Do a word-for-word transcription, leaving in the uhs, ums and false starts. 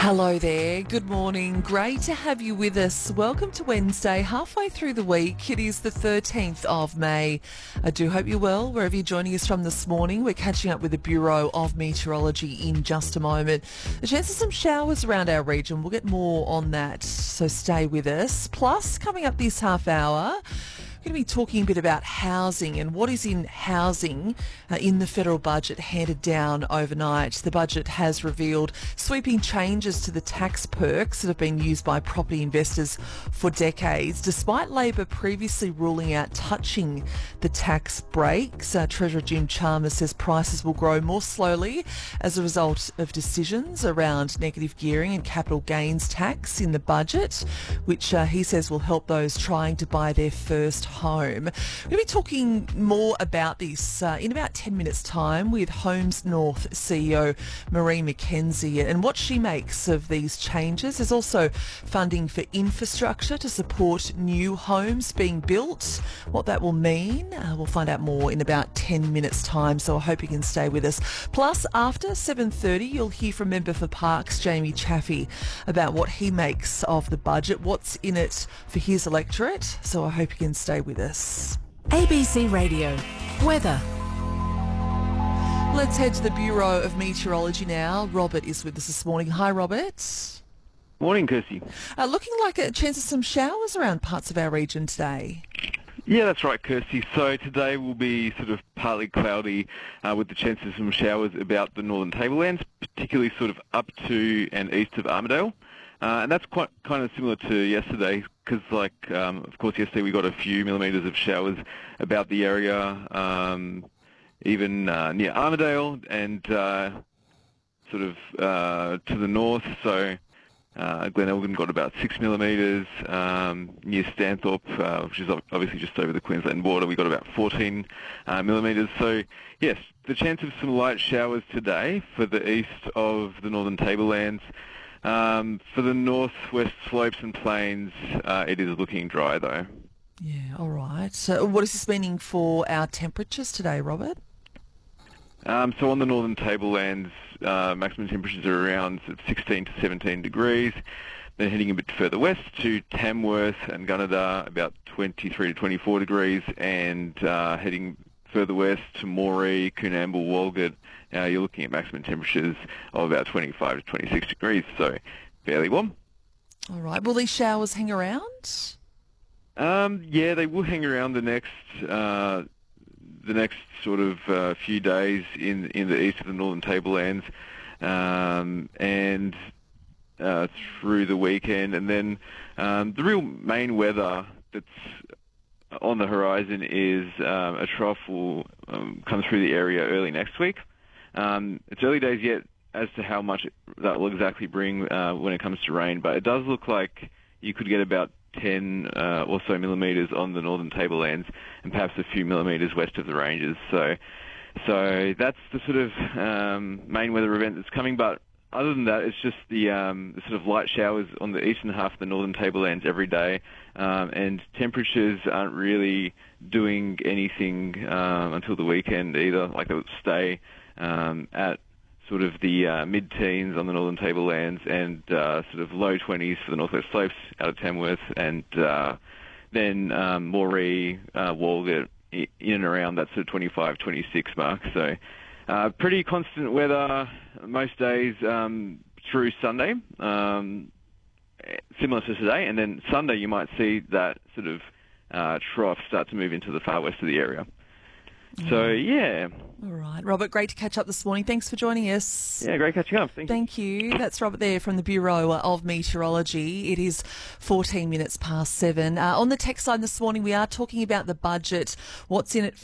Hello there, good morning. Great to have you with us. Welcome to Wednesday, halfway through the week. It is the thirteenth of May. I do hope you're well, wherever you're joining us from this morning. We're catching up with the Bureau of Meteorology in just a moment. A chance of some showers around our region. We'll get more on that, so stay with us. Plus, coming up this half hour, we're going to be talking a bit about housing and what is in housing uh, in the federal budget handed down overnight. The budget has revealed sweeping changes to the tax perks that have been used by property investors for decades, despite Labor previously ruling out touching the tax breaks. Uh, Treasurer Jim Chalmers says prices will grow more slowly as a result of decisions around negative gearing and capital gains tax in the budget, which uh, he says will help those trying to buy their first home. We're going to be talking more about this uh, in about ten minutes' time with Homes North C E O Marie McKenzie and what she makes of these changes. There's also funding for infrastructure to support new homes being built. What that will mean, uh, we'll find out more in about ten minutes' time, so I hope you can stay with us. Plus, after seven thirty, you'll hear from Member for Parkes Jamie Chaffey about what he makes of the budget, what's in it for his electorate, so I hope you can stay with us. A B C Radio. Weather. Let's head to the Bureau of Meteorology now. Robert is with us this morning. Hi, Robert. Morning, Kirsty. Uh, looking like a chance of some showers around parts of our region today. Yeah, that's right, Kirsty. So today will be sort of partly cloudy uh, with the chance of some showers about the northern tablelands, particularly sort of up to and east of Armidale. Uh, and that's quite kind of similar to yesterday because, like, um, of course, yesterday we got a few millimetres of showers about the area, um, even uh, near Armidale and uh, sort of uh, to the north. So uh, Glen Elgin got about six millimetres. Um, near Stanthorpe, uh, which is obviously just over the Queensland border, we got about fourteen uh, millimetres. So, yes, the chance of some light showers today for the east of the northern tablelands. Um, for the northwest slopes and plains, uh, it is looking dry, though. Yeah, all right. So what is this meaning for our temperatures today, Robert? Um, so on the northern tablelands, uh, maximum temperatures are around sixteen to seventeen degrees. Then heading a bit further west to Tamworth and Gunnedah, about twenty-three to twenty-four degrees, and uh, heading further west to Moree, Coonamble, Walgett, uh, you're looking at maximum temperatures of about twenty-five to twenty-six degrees, so fairly warm. All right. Will these showers hang around? Um, yeah, they will hang around the next uh, the next sort of uh, few days in in the east of the northern tablelands, um, and uh, through the weekend, and then um, the real main weather that's on the horizon is um, a trough will um, come through the area early next week. Um, it's early days yet as to how much that will exactly bring uh, when it comes to rain, but it does look like you could get about ten uh, or so millimetres on the northern tablelands and perhaps a few millimetres west of the ranges. So, so that's the sort of um, main weather event that's coming, but other than that, it's just the, um, the sort of light showers on the eastern half of the northern tablelands every day, um, and temperatures aren't really doing anything um, until the weekend either. Like they'll stay um, at sort of the uh, mid-teens on the northern tablelands and uh, sort of low twenties for the northwest slopes out of Tamworth, and uh, then um, Moree, uh, Walgett, in and around that sort of twenty-five, twenty-six mark. So. Uh, pretty constant weather most days um, through Sunday, um, similar to today, and then Sunday you might see that sort of uh, trough start to move into the far west of the area. Mm. So, yeah. All right. Robert, great to catch up this morning. Thanks for joining us. Yeah, great catching up. Thank you. Thank you. That's Robert there from the Bureau of Meteorology. It is fourteen minutes past seven. Uh, on the text line this morning, we are talking about the budget, what's in it